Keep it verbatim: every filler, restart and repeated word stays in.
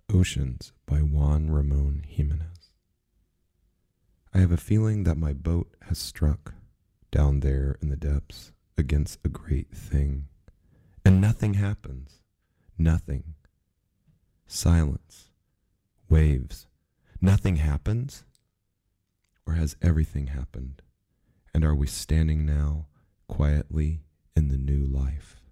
Oceans by Juan Ramon Jimenez. I have a feeling that my boat has struck down there in the depths against a great thing, and nothing happens. Nothing. Silence. Waves. Nothing happens? Or has everything happened? And are we standing now quietly in the new life?